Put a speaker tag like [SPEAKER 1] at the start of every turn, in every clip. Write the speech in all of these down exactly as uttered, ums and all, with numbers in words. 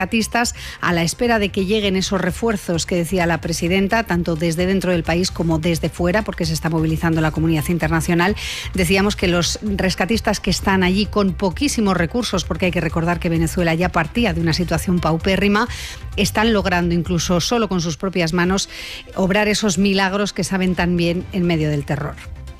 [SPEAKER 1] rescatistas a la espera de que lleguen esos refuerzos que decía la presidenta, tanto desde dentro del país como desde fuera, porque se está movilizando la comunidad internacional. Decíamos que los rescatistas que están allí con poquísimos recursos, porque hay que recordar que Venezuela ya partía de una situación paupérrima, están logrando incluso solo con sus propias manos obrar esos milagros que saben tan bien en medio del terror.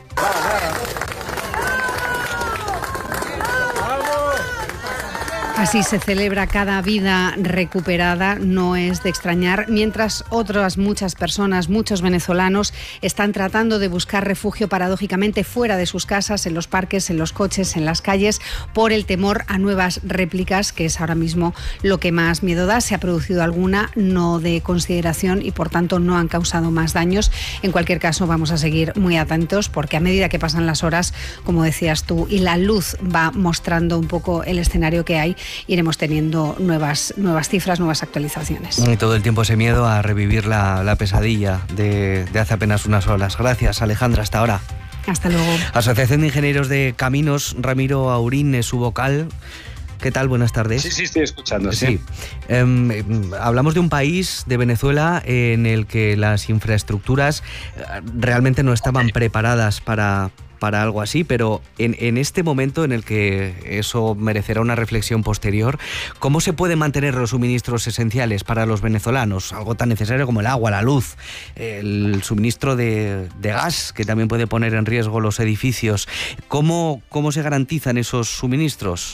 [SPEAKER 1] Así se celebra cada vida recuperada, no es de extrañar, mientras otras muchas personas, muchos venezolanos, están tratando de buscar refugio paradójicamente fuera de sus casas, en los parques, en los coches, en las calles, por el temor a nuevas réplicas, que es ahora mismo lo que más miedo da. Se ha producido alguna, no de consideración, y por tanto no han causado más daños. En cualquier caso, vamos a seguir muy atentos, porque a medida que pasan las horas, como decías tú, y la luz va mostrando un poco el escenario que hay, iremos teniendo nuevas, nuevas cifras, nuevas actualizaciones.
[SPEAKER 2] Y todo el tiempo ese miedo a revivir la, la pesadilla de, de hace apenas unas horas. Gracias, Alejandra, hasta ahora.
[SPEAKER 1] Hasta luego.
[SPEAKER 2] Asociación de Ingenieros de Caminos, Ramiro Aurín es su vocal. ¿Qué tal? Buenas tardes.
[SPEAKER 3] Sí, sí, estoy escuchando.
[SPEAKER 2] Sí. sí. Eh, hablamos de un país, de Venezuela, en el que las infraestructuras realmente no estaban preparadas para... para algo así, pero en, en este momento en el que eso merecerá una reflexión posterior, ¿cómo se pueden mantener los suministros esenciales para los venezolanos? Algo tan necesario como el agua, la luz, el suministro de, de gas, que también puede poner en riesgo los edificios. ¿Cómo, cómo se garantizan esos suministros?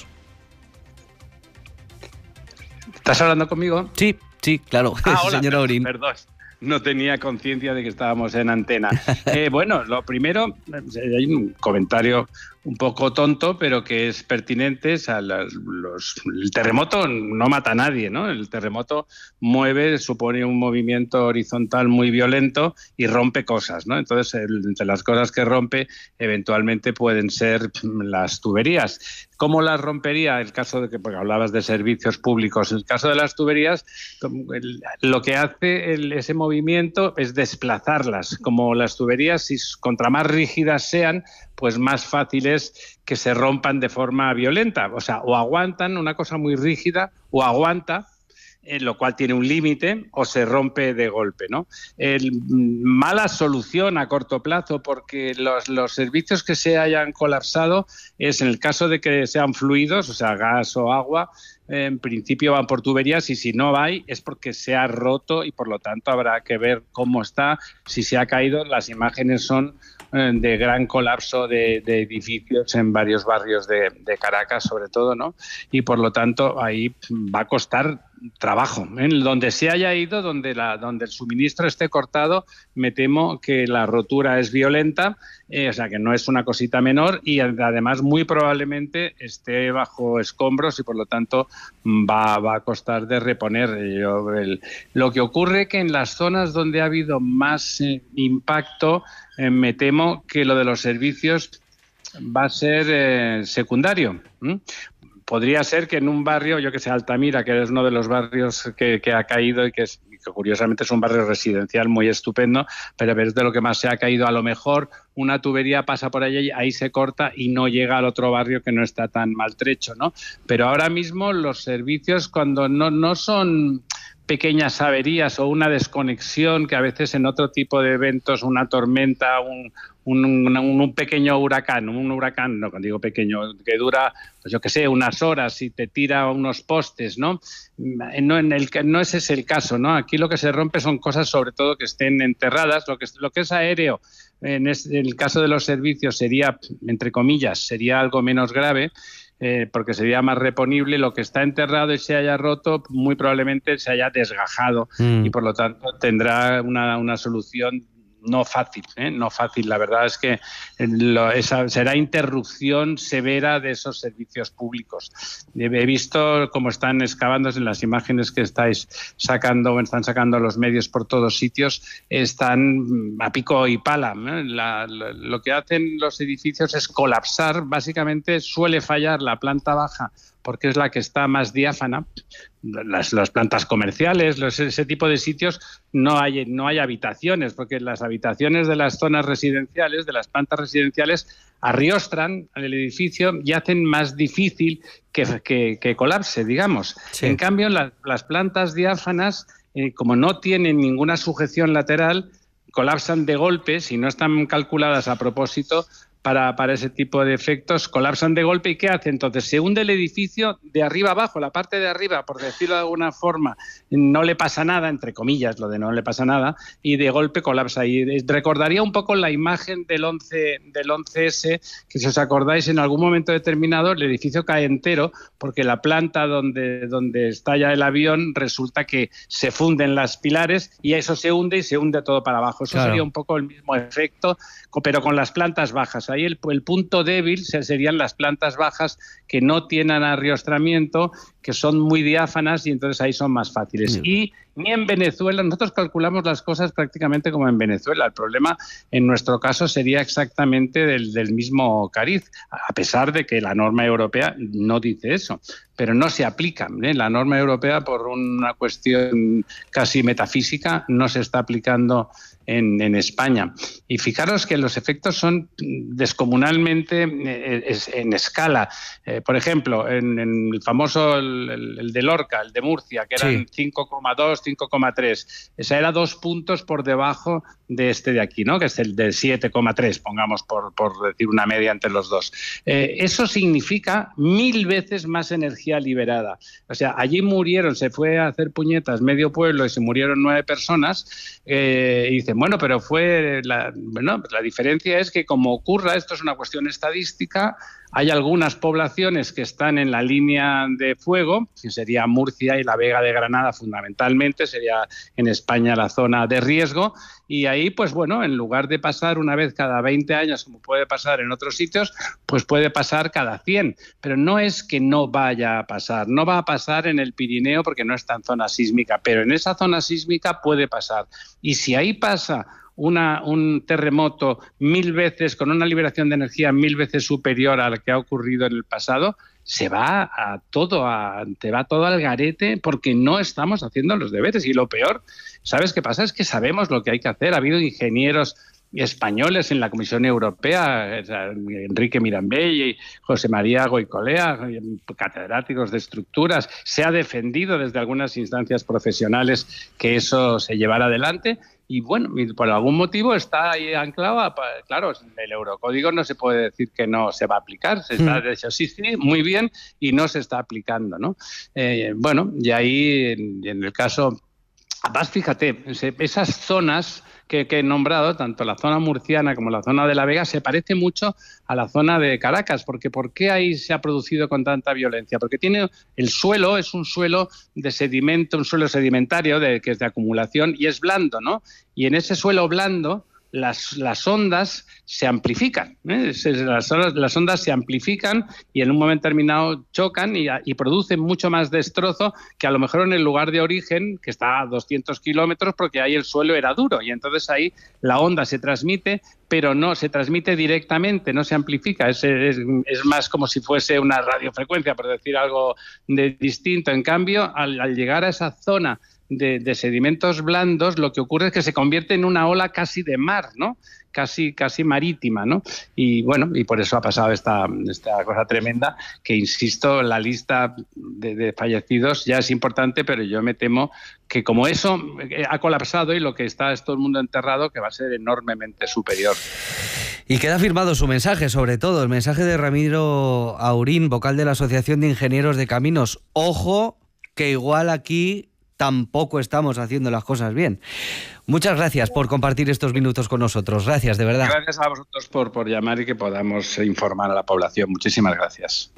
[SPEAKER 3] ¿Estás hablando conmigo?
[SPEAKER 2] Sí, sí, claro,
[SPEAKER 3] ah, hola,
[SPEAKER 2] señor Aurín.
[SPEAKER 3] Perdón. No tenía conciencia de que estábamos en antena. Eh, bueno, lo primero, hay un comentario un poco tonto, pero que es pertinente. O sea, los, los, el terremoto no mata a nadie, ¿no? El terremoto mueve, supone un movimiento horizontal muy violento y rompe cosas, ¿no? Entonces, el, entre las cosas que rompe, eventualmente pueden ser las tuberías. ¿Cómo las rompería? El caso de que, porque hablabas de servicios públicos, el caso de las tuberías, el, lo que hace el, ese movimiento es desplazarlas. Como las tuberías, si contra más rígidas sean, pues más fácil es que se rompan de forma violenta. O sea, o aguantan una cosa muy rígida, o aguanta, en lo cual tiene un límite, o se rompe de golpe, ¿no? El, mala solución a corto plazo, porque los, los servicios que se hayan colapsado es en el caso de que sean fluidos, o sea, gas o agua, en principio van por tuberías, y si no hay es porque se ha roto y por lo tanto habrá que ver cómo está, si se ha caído. Las imágenes son de gran colapso de, de edificios en varios barrios de, de Caracas, sobre todo, ¿no? Y por lo tanto ahí va a costar trabajo. ¿eh? Donde se haya ido, donde, la, donde el suministro esté cortado, me temo que la rotura es violenta, eh, o sea que no es una cosita menor, y además muy probablemente esté bajo escombros y por lo tanto va, va a costar de reponer. Yo, el, lo que ocurre que en las zonas donde ha habido más eh, impacto, eh, me temo que lo de los servicios va a ser eh, secundario. ¿eh? Podría ser que en un barrio, yo que sé, Altamira, que es uno de los barrios que, que ha caído y que, es, que curiosamente es un barrio residencial muy estupendo, pero es de lo que más se ha caído. A lo mejor una tubería pasa por allí, ahí se corta y no llega al otro barrio que no está tan maltrecho, ¿no? Pero ahora mismo los servicios, cuando no, no son pequeñas averías o una desconexión, que a veces en otro tipo de eventos, una tormenta, un, un, un, un pequeño huracán, un huracán, no digo pequeño, que dura, pues yo qué sé, unas horas y te tira unos postes, ¿no? No, en el, no ese es el caso, ¿no? Aquí lo que se rompe son cosas sobre todo que estén enterradas. Lo que, lo que es aéreo, en, es, en el caso de los servicios sería, entre comillas, sería algo menos grave, Eh, porque sería más reponible. Lo que está enterrado y se haya roto, muy probablemente se haya desgajado mm. y por lo tanto tendrá una, una solución no fácil, ¿eh? no fácil. La verdad es que lo, esa será interrupción severa de esos servicios públicos. He visto cómo están excavando en las imágenes que estáis sacando, están sacando los medios por todos sitios, están a pico y pala. ¿eh? La, la, lo que hacen los edificios es colapsar. Básicamente suele fallar la planta baja porque es la que está más diáfana. Las, las plantas comerciales, los, ese tipo de sitios, no hay, no hay habitaciones, porque las habitaciones de las zonas residenciales, de las plantas residenciales, arriostran el edificio y hacen más difícil que, que, que colapse, digamos. Sí. En cambio, la, las plantas diáfanas, eh, como no tienen ninguna sujeción lateral, colapsan de golpe, si no están calculadas a propósito, Para, para ese tipo de efectos, colapsan de golpe. ¿Y qué hace entonces? Se hunde el edificio de arriba abajo, la parte de arriba, por decirlo de alguna forma, no le pasa nada, entre comillas, lo de no le pasa nada, y de golpe colapsa. Y recordaría un poco la imagen del once, del once ese, que si os acordáis, en algún momento determinado el edificio cae entero, porque la planta donde, donde estalla el avión resulta que se funden las pilares y eso se hunde y se hunde todo para abajo. Eso claro. Sería un poco el mismo efecto, pero con las plantas bajas. Ahí el, el punto débil serían las plantas bajas que no tienen arriostramiento, que son muy diáfanas y entonces ahí son más fáciles. Sí. Y ni en Venezuela, nosotros calculamos las cosas prácticamente como en Venezuela. El problema en nuestro caso sería exactamente del, del mismo cariz, a pesar de que la norma europea no dice eso, pero no se aplica. ¿eh? La norma europea, por una cuestión casi metafísica, no se está aplicando En, en España. Y fijaros que los efectos son descomunalmente eh, en escala. Eh, por ejemplo, en, en el famoso, el, el, el de Lorca, el de Murcia, que eran sí. cinco coma dos, cinco coma tres. Esa era dos puntos por debajo de este de aquí, ¿no? Que es el de siete coma tres, pongamos por, por decir una media entre los dos. Eh, eso significa mil veces más energía liberada. O sea, allí murieron, se fue a hacer puñetas medio pueblo y se murieron nueve personas. Eh, y dicen, bueno, pero fue la, bueno, la diferencia es que como ocurra, esto es una cuestión estadística, hay algunas poblaciones que están en la línea de fuego, que sería Murcia y la Vega de Granada fundamentalmente, sería en España la zona de riesgo, y ahí, pues bueno, en lugar de pasar una vez cada veinte años, como puede pasar en otros sitios, pues puede pasar cada cien. Pero no es que no vaya a pasar, no va a pasar en el Pirineo porque no está en zona sísmica, pero en esa zona sísmica puede pasar. Y si ahí pasa Una, un terremoto mil veces, con una liberación de energía mil veces superior a la que ha ocurrido en el pasado, se va a todo, a, te va todo al garete porque no estamos haciendo los deberes. Y lo peor, ¿sabes qué pasa? Es que sabemos lo que hay que hacer. Ha habido ingenieros españoles en la Comisión Europea, Enrique Mirambell y José María Goicolea, catedráticos de estructuras. Se ha defendido desde algunas instancias profesionales que eso se llevara adelante. Y bueno, por algún motivo está ahí anclado. A, claro, el eurocódigo no se puede decir que no se va a aplicar. Se está, de hecho, sí, sí, muy bien, y no se está aplicando, ¿no? Eh, bueno, y ahí, en, en el caso... Además, fíjate, esas zonas que, que he nombrado, tanto la zona murciana como la zona de La Vega, se parece mucho a la zona de Caracas, porque ¿por qué ahí se ha producido con tanta violencia? Porque tiene el suelo, es un suelo de sedimento, un suelo sedimentario de, que es de acumulación y es blando, ¿no? Y en ese suelo blando las, las ondas se amplifican, ¿eh? las, las ondas se amplifican y en un momento determinado chocan y, y producen mucho más destrozo que a lo mejor en el lugar de origen, que está a doscientos kilómetros, porque ahí el suelo era duro y entonces ahí la onda se transmite, pero no se transmite directamente, no se amplifica, es, es, es más como si fuese una radiofrecuencia, por decir algo de distinto. En cambio, al, al llegar a esa zona De, de sedimentos blandos, lo que ocurre es que se convierte en una ola casi de mar, ¿no? Casi, casi marítima, ¿no? Y bueno, y por eso ha pasado esta, esta cosa tremenda, que insisto, la lista de, de fallecidos ya es importante, pero yo me temo que como eso ha colapsado y lo que está es todo el mundo enterrado, que va a ser enormemente superior.
[SPEAKER 2] Y queda firmado su mensaje, sobre todo, el mensaje de Ramiro Aurín, vocal de la Asociación de Ingenieros de Caminos. Ojo, que igual aquí tampoco estamos haciendo las cosas bien. Muchas gracias por compartir estos minutos con nosotros. Gracias, de verdad.
[SPEAKER 3] Gracias a vosotros por, por llamar y que podamos informar a la población. Muchísimas gracias.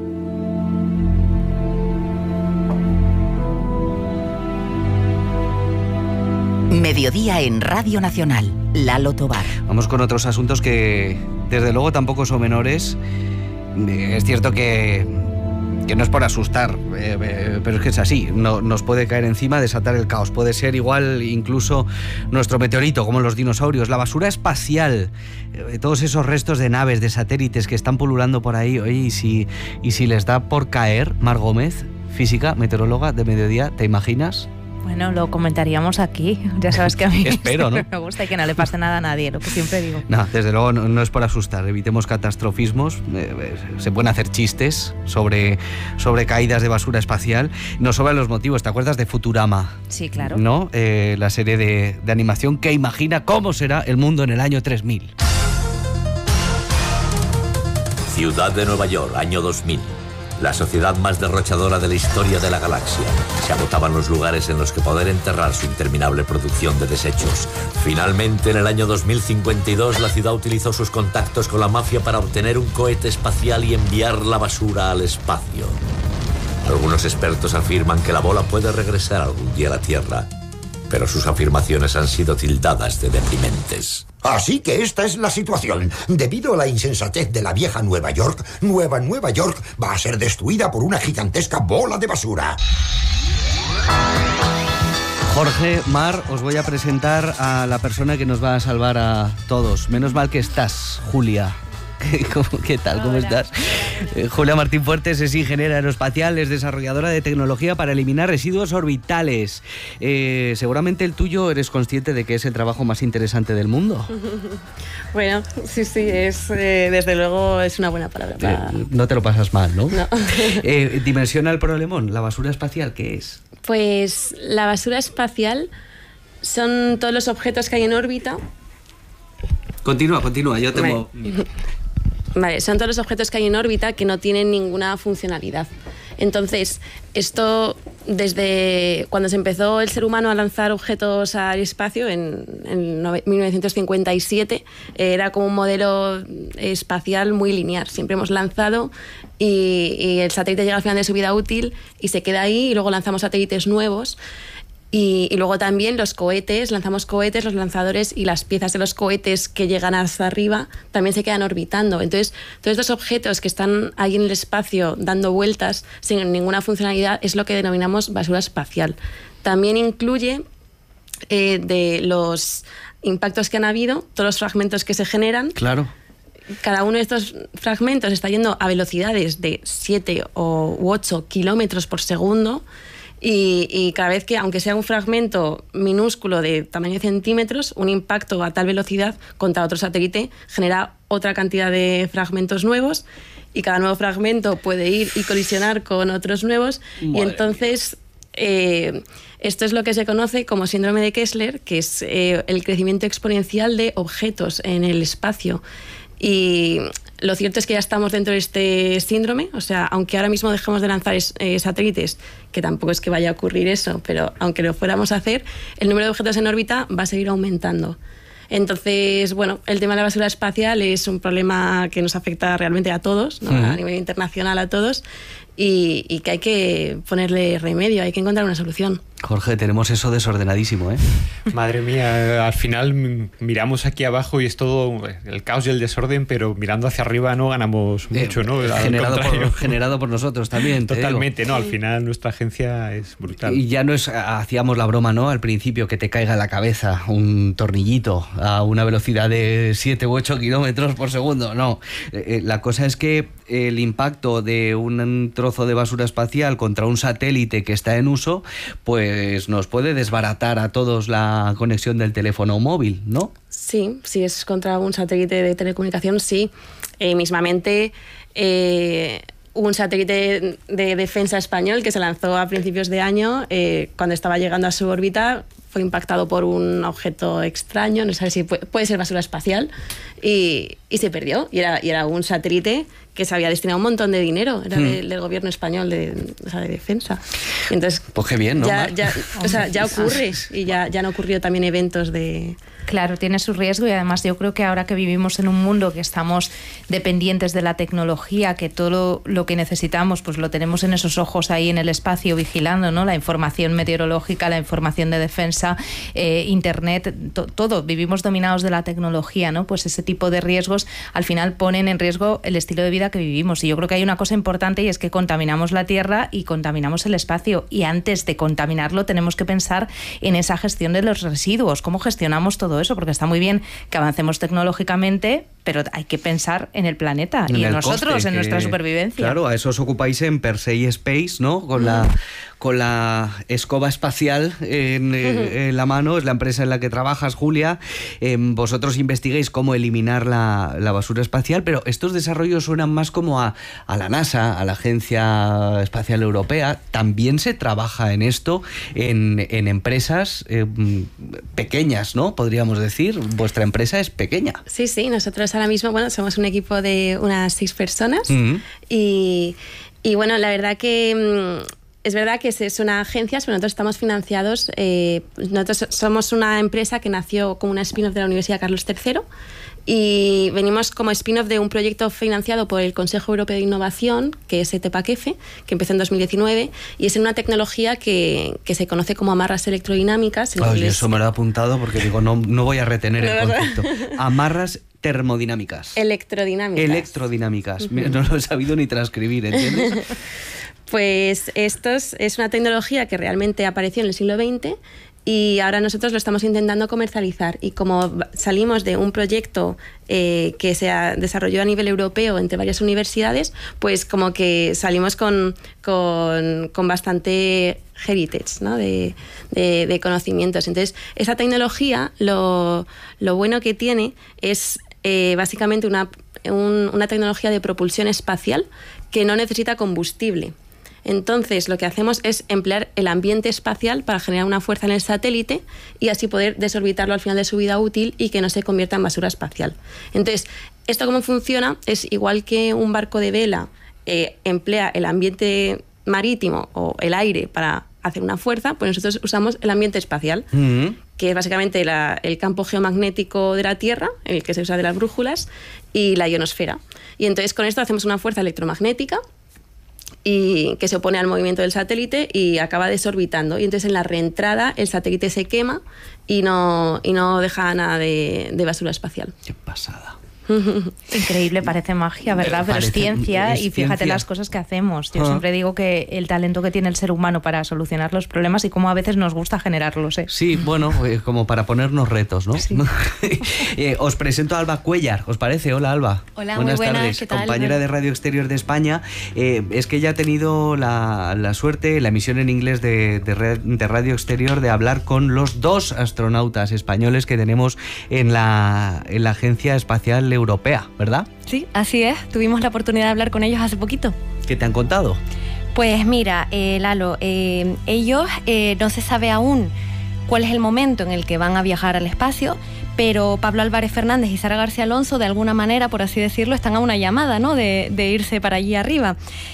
[SPEAKER 4] Mediodía en Radio Nacional. Lalo Tobar.
[SPEAKER 2] Vamos con otros asuntos que, desde luego, tampoco son menores. Es cierto que... que no es por asustar, eh, eh, pero es que es así, no, nos puede caer encima, desatar el caos. Puede ser igual incluso nuestro meteorito, como los dinosaurios, la basura espacial, eh, todos esos restos de naves, de satélites que están pululando por ahí. Oye, y si, y si les da por caer, Mar Gómez, física, meteoróloga de Mediodía, ¿te imaginas?
[SPEAKER 5] Bueno, lo comentaríamos aquí. Ya sabes que a mí
[SPEAKER 2] Espero, ¿no?
[SPEAKER 5] me gusta y que no le pase nada a nadie, lo que siempre digo.
[SPEAKER 2] No, desde luego no, no es por asustar, evitemos catastrofismos, eh, se pueden hacer chistes sobre, sobre caídas de basura espacial, nos sobran los motivos. ¿Te acuerdas de Futurama?
[SPEAKER 5] Sí, claro.
[SPEAKER 2] ¿No? Eh, la serie de, de animación que imagina cómo será el mundo en el año tres mil.
[SPEAKER 6] Ciudad de Nueva York, año dos mil. La sociedad más derrochadora de la historia de la galaxia. Se agotaban los lugares en los que poder enterrar su interminable producción de desechos. Finalmente, en el año dos mil cincuenta y dos, la ciudad utilizó sus contactos con la mafia para obtener un cohete espacial y enviar la basura al espacio. Algunos expertos afirman que la bola puede regresar algún día a la Tierra, pero sus afirmaciones han sido tildadas de deprimentes.
[SPEAKER 7] Así que esta es la situación. Debido a la insensatez de la vieja Nueva York, Nueva Nueva York va a ser destruida por una gigantesca bola de basura.
[SPEAKER 2] Jorge, Mar, os voy a presentar a la persona que nos va a salvar a todos. Menos mal que estás, Julia. ¿Qué tal? ¿Cómo estás? Eh, Julia Martín Fuertes es ingeniera aeroespacial, es desarrolladora de tecnología para eliminar residuos orbitales. Eh, seguramente el tuyo eres consciente de que es el trabajo más interesante del mundo.
[SPEAKER 8] Bueno, sí, sí, es eh, desde luego es una buena palabra. Para...
[SPEAKER 2] Eh, no te lo pasas mal, ¿no?
[SPEAKER 8] No.
[SPEAKER 2] eh, dimensiona el problemón, la basura espacial, ¿qué es?
[SPEAKER 8] Pues la basura espacial son todos los objetos que hay en órbita.
[SPEAKER 2] Continúa, continúa, yo tengo...
[SPEAKER 8] Vale. Vale, son todos los objetos que hay en órbita que no tienen ninguna funcionalidad. Entonces, esto desde cuando se empezó el ser humano a lanzar objetos al espacio en, en mil novecientos cincuenta y siete, era como un modelo espacial muy lineal. Siempre hemos lanzado y, y el satélite llega al final de su vida útil y se queda ahí, y luego lanzamos satélites nuevos. Y, y luego también los cohetes, lanzamos cohetes, los lanzadores y las piezas de los cohetes que llegan hasta arriba también se quedan orbitando. Entonces, todos estos objetos que están ahí en el espacio dando vueltas sin ninguna funcionalidad es lo que denominamos basura espacial. También incluye eh, de los impactos que han habido, todos los fragmentos que se generan.
[SPEAKER 2] Claro.
[SPEAKER 8] Cada uno de estos fragmentos está yendo a velocidades de siete u ocho kilómetros por segundo. Y, y cada vez que, aunque sea un fragmento minúsculo de tamaño de centímetros, un impacto a tal velocidad contra otro satélite genera otra cantidad de fragmentos nuevos, y cada nuevo fragmento puede ir y colisionar con otros nuevos. Madre y entonces eh, esto es lo que se conoce como síndrome de Kessler, que es eh, el crecimiento exponencial de objetos en el espacio. Y lo cierto es que ya estamos dentro de este síndrome, o sea, aunque ahora mismo dejemos de lanzar eh, satélites, que tampoco es que vaya a ocurrir eso, pero aunque lo fuéramos a hacer, el número de objetos en órbita va a seguir aumentando. Entonces, bueno, el tema de la basura espacial es un problema que nos afecta realmente a todos, ¿no? Uh-huh. A nivel internacional a todos, y, y que hay que ponerle remedio, hay que encontrar una solución.
[SPEAKER 2] Jorge, tenemos eso desordenadísimo, ¿eh?
[SPEAKER 9] Madre mía, al final miramos aquí abajo y es todo el caos y el desorden, pero mirando hacia arriba no ganamos mucho, ¿no?
[SPEAKER 2] Eh, generado, por, generado por nosotros también.
[SPEAKER 9] Totalmente, ¿no? Al final nuestra agencia es brutal.
[SPEAKER 2] Y ya no es, hacíamos la broma, ¿no? Al principio, que te caiga en la cabeza un tornillito a una velocidad de siete u ocho kilómetros por segundo. No, eh, la cosa es que el impacto de un trozo de basura espacial contra un satélite que está en uso, pues Pues nos puede desbaratar a todos la conexión del teléfono móvil, ¿no?
[SPEAKER 8] Sí, si es contra un satélite de telecomunicación, sí. Eh, mismamente, eh, un satélite de defensa español que se lanzó a principios de año, eh, cuando estaba llegando a su órbita, fue impactado por un objeto extraño, no sé si puede, puede ser basura espacial, y, y se perdió. Y era, y era un satélite que se había destinado un montón de dinero, era hmm. de, del gobierno español, de, o sea, de defensa. Entonces,
[SPEAKER 2] pues qué bien, ¿no?
[SPEAKER 8] Ya, ya, o sea, ya ocurre, y ya, ya han ocurrido también eventos de...
[SPEAKER 5] Claro, tiene su riesgo, y además yo creo que ahora que vivimos en un mundo que estamos dependientes de la tecnología, que todo lo que necesitamos pues lo tenemos en esos ojos ahí en el espacio vigilando, ¿no? La información meteorológica, la información de defensa, eh, internet, to- todo, vivimos dominados de la tecnología, ¿no? Pues ese tipo de riesgos al final ponen en riesgo el estilo de vida que vivimos. Y yo creo que hay una cosa importante, y es que contaminamos la tierra y contaminamos el espacio, y antes de contaminarlo tenemos que pensar en esa gestión de los residuos, cómo gestionamos todo eso, porque está muy bien que avancemos tecnológicamente, pero hay que pensar en el planeta en y en nosotros, coste, en nuestra supervivencia.
[SPEAKER 2] Claro, a eso os ocupáis en Persei Space, ¿no? Con la, con la escoba espacial en, en la mano, es la empresa en la que trabajas, Julia. Eh, vosotros investiguéis cómo eliminar la, la basura espacial, pero estos desarrollos suenan más como a, a la NASA, a la Agencia Espacial Europea. También se trabaja en esto en, en empresas eh, pequeñas, ¿no? Podríamos decir, vuestra empresa es pequeña.
[SPEAKER 8] Sí, sí, nosotros ahora mismo, bueno, somos un equipo de unas seis personas uh-huh. y, y bueno, la verdad que... Es verdad que es una agencia, pero nosotros estamos financiados. Eh, nosotros somos una empresa que nació como una spin-off de la Universidad Carlos tercero y venimos como spin-off de un proyecto financiado por el Consejo Europeo de Innovación, que es ETEPACEFE, que empezó en dos mil diecinueve, y es una tecnología que, que se conoce como amarras electrodinámicas.
[SPEAKER 2] Ay, eso me lo he apuntado porque digo, no, no voy a retener el concepto. Amarras termodinámicas.
[SPEAKER 8] Electrodinámicas.
[SPEAKER 2] Electrodinámicas. Uh-huh. Mira, no lo he sabido ni transcribir, ¿entiendes?
[SPEAKER 8] Pues esto es una tecnología que realmente apareció en el siglo veinte y ahora nosotros lo estamos intentando comercializar. Y como salimos de un proyecto eh, que se desarrolló a nivel europeo entre varias universidades, pues como que salimos con, con, con bastante heritage, ¿no? de, de, de conocimientos. Entonces, esa tecnología, lo, lo bueno que tiene es eh, básicamente una, un, una tecnología de propulsión espacial que no necesita combustible. Entonces, lo que hacemos es emplear el ambiente espacial para generar una fuerza en el satélite y así poder desorbitarlo al final de su vida útil y que no se convierta en basura espacial. Entonces, ¿esto cómo funciona? Es igual que un barco de vela eh, emplea el ambiente marítimo o el aire para hacer una fuerza, pues nosotros usamos el ambiente espacial, uh-huh. que es básicamente la, el campo geomagnético de la Tierra, en el que se usa de las brújulas, y la ionosfera. Y entonces con esto hacemos una fuerza electromagnética y que se opone al movimiento del satélite y acaba desorbitando. Y entonces en la reentrada el satélite se quema y no, y no deja nada de, de basura espacial.
[SPEAKER 2] Qué pasada.
[SPEAKER 5] Increíble, parece magia, ¿verdad? Pero, Pero es ciencia es y fíjate ciencia. Las cosas que hacemos. Yo ah. siempre digo que el talento que tiene el ser humano para solucionar los problemas y cómo a veces nos gusta generarlos. ¿eh?
[SPEAKER 2] Sí, bueno, eh, como para ponernos retos, ¿no? Sí. eh, os presento a Alba Cuellar, ¿os parece? Hola, Alba.
[SPEAKER 10] Hola,
[SPEAKER 2] buenas,
[SPEAKER 10] muy buenas
[SPEAKER 2] tardes.
[SPEAKER 10] ¿Qué tal?
[SPEAKER 2] Compañera de Radio Exterior de España. Eh, es que ella ha tenido la, la suerte, la emisión en inglés de, de, de Radio Exterior, de hablar con los dos astronautas españoles que tenemos en la, en la Agencia Espacial Europea, ¿verdad?
[SPEAKER 10] Sí, así es. Tuvimos la oportunidad de hablar con ellos hace poquito.
[SPEAKER 2] ¿Qué te han contado?
[SPEAKER 10] Pues mira, eh, Lalo, eh, ellos eh, no se sabe aún cuál es el momento en el que van a viajar al espacio, pero Pablo Álvarez Fernández y Sara García Alonso, de alguna manera, por así decirlo, están a una llamada, ¿no? de, de irse para allí arriba.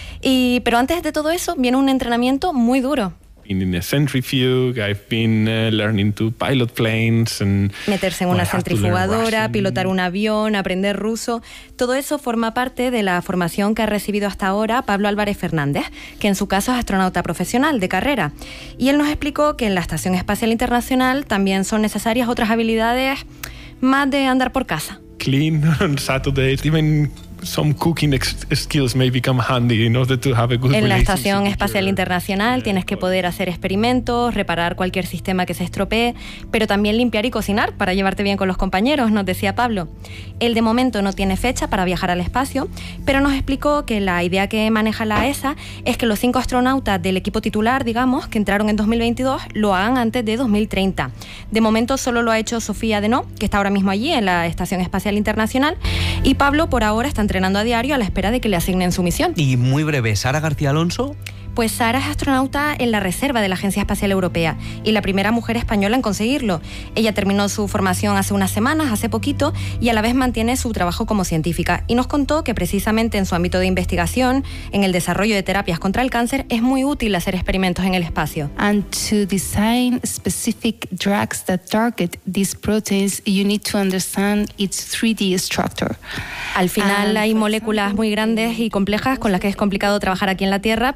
[SPEAKER 10] Y, pero antes de todo eso, viene un entrenamiento muy duro.
[SPEAKER 11] In a centrifuge, I've been uh, learning to pilot planes and
[SPEAKER 10] meterse en una centrifugadora, pilotar un avión, aprender ruso. Todo eso forma parte de la formación que ha recibido hasta ahora Pablo Álvarez Fernández, que en su caso es astronauta profesional de carrera. Y él nos explicó que en la Estación Espacial Internacional también son necesarias otras habilidades más de andar por casa.
[SPEAKER 11] Clean on Saturdays, even some cooking skills may become handy in order to have a good
[SPEAKER 10] relationship. En la Estación Espacial Internacional tienes que poder hacer experimentos, reparar cualquier sistema que se estropee, pero también limpiar y cocinar para llevarte bien con los compañeros, nos decía Pablo. Él de momento no tiene fecha para viajar al espacio, pero nos explicó que la idea que maneja la E S A es que los cinco astronautas del equipo titular, digamos, que entraron en dos mil veintidós, lo hagan antes de dos mil treinta. De momento solo lo ha hecho Sofía Denó, que está ahora mismo allí en la Estación Espacial Internacional, y Pablo por ahora está entrenando a diario a la espera de que le asignen su misión.
[SPEAKER 2] Y muy breve, ¿Sara García Alonso?
[SPEAKER 10] Pues Sara es astronauta en la reserva de la Agencia Espacial Europea y la primera mujer española en conseguirlo. Ella terminó su formación hace unas semanas, hace poquito, y a la vez mantiene su trabajo como científica. Y nos contó que precisamente en su ámbito de investigación, en el desarrollo de terapias contra el cáncer, es muy útil hacer experimentos en el espacio.
[SPEAKER 12] And to design specific drugs that target these proteins, you need to understand its three D structure.
[SPEAKER 10] Al final hay moléculas muy grandes y complejas con las que es complicado trabajar aquí en la Tierra, pero fuera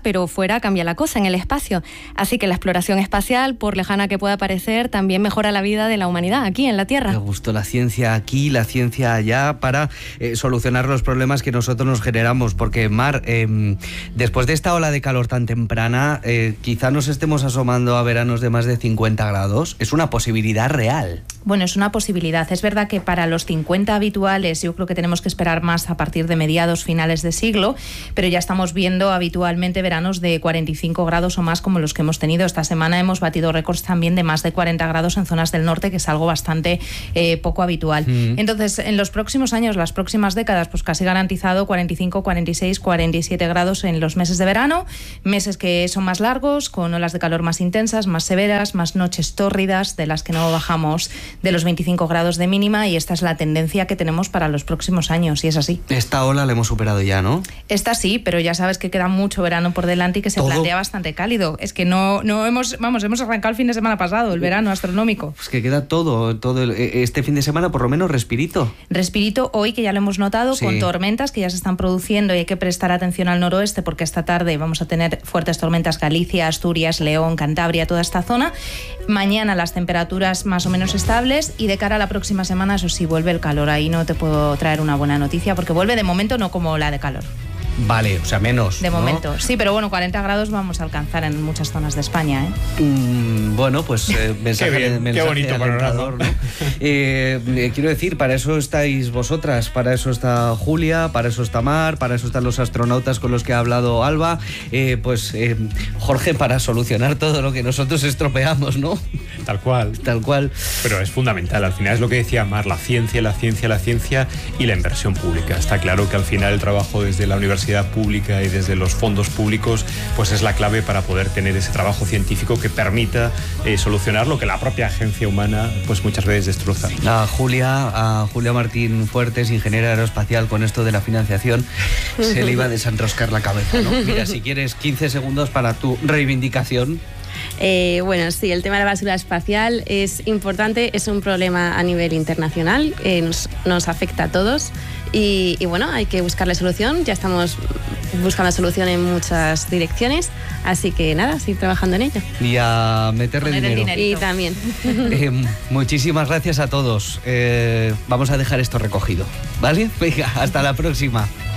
[SPEAKER 10] fuera cambia la cosa en el espacio. Así que la exploración espacial, por lejana que pueda parecer, también mejora la vida de la humanidad aquí en la Tierra.
[SPEAKER 2] Me gustó la ciencia aquí, la ciencia allá, para eh, solucionar los problemas que nosotros nos generamos. Porque, Mar, eh, después de esta ola de calor tan temprana, eh, quizá nos estemos asomando a veranos de más de cincuenta grados. Es una posibilidad real.
[SPEAKER 5] Bueno, es una posibilidad. Es verdad que para los cincuenta habituales yo creo que tenemos que esperar más a partir de mediados, finales de siglo, pero ya estamos viendo habitualmente veranos de cuarenta y cinco grados o más como los que hemos tenido. Esta semana hemos batido récords también de más de cuarenta grados en zonas del norte, que es algo bastante eh, poco habitual. Mm. Entonces, en los próximos años, las próximas décadas, pues casi garantizado cuarenta y cinco, cuarenta y seis, cuarenta y siete grados en los meses de verano, meses que son más largos, con olas de calor más intensas, más severas, más noches tórridas, de las que no bajamos de los veinticinco grados de mínima, y esta es la tendencia que tenemos para los próximos años, y es así.
[SPEAKER 2] Esta ola la hemos superado ya, ¿no?
[SPEAKER 5] Esta sí, pero ya sabes que queda mucho verano por delante y que se ¿Todo? plantea bastante cálido. Es que no, no hemos, vamos, hemos arrancado el fin de semana pasado, el verano astronómico.
[SPEAKER 2] Pues que queda todo, todo el, este fin de semana por lo menos respirito.
[SPEAKER 5] Respirito hoy, que ya lo hemos notado, sí. con tormentas que ya se están produciendo, y hay que prestar atención al noroeste, porque esta tarde vamos a tener fuertes tormentas Galicia, Asturias, León, Cantabria, toda esta zona. Mañana las temperaturas más o menos estables, y de cara a la próxima semana, eso sí, vuelve el calor. Ahí no te puedo traer una buena noticia, porque vuelve de momento no como la de calor.
[SPEAKER 2] Vale, o sea, menos.
[SPEAKER 5] De
[SPEAKER 2] ¿no?
[SPEAKER 5] momento, sí, pero bueno, cuarenta grados vamos a alcanzar en muchas zonas de España, ¿eh?
[SPEAKER 2] Mm, bueno, pues eh, mensaje,
[SPEAKER 9] qué bien,
[SPEAKER 2] mensaje
[SPEAKER 9] qué bonito
[SPEAKER 2] alentador, ¿no? eh, eh, quiero decir, para eso estáis vosotras, para eso está Julia, para eso está Mar, para eso están los astronautas con los que ha hablado Alba, eh, pues eh, Jorge, para solucionar todo lo que nosotros estropeamos, ¿no?
[SPEAKER 9] Tal cual.
[SPEAKER 2] Tal cual.
[SPEAKER 9] Pero es fundamental, al final es lo que decía Mar, la ciencia, la ciencia, la ciencia y la inversión pública. Está claro que al final el trabajo desde la universidad pública y desde los fondos públicos pues es la clave para poder tener ese trabajo científico que permita eh, solucionar lo que la propia agencia humana pues muchas veces destroza.
[SPEAKER 2] A Julia, a Julia Martín Fuertes, ingeniera aeroespacial, con esto de la financiación se le iba a desenroscar la cabeza, ¿no? Mira, si quieres quince segundos para tu reivindicación.
[SPEAKER 8] Eh, bueno, sí, el tema de la basura espacial es importante, es un problema a nivel internacional, eh, nos, nos afecta a todos y, y bueno, hay que buscarle solución. Ya estamos buscando solución en muchas direcciones, así que nada, seguir trabajando en ello.
[SPEAKER 2] Y a meterle
[SPEAKER 5] Poner
[SPEAKER 2] dinero.
[SPEAKER 8] Y también.
[SPEAKER 2] Eh, muchísimas gracias a todos. Eh, vamos a dejar esto recogido, ¿vale? Venga, hasta la próxima.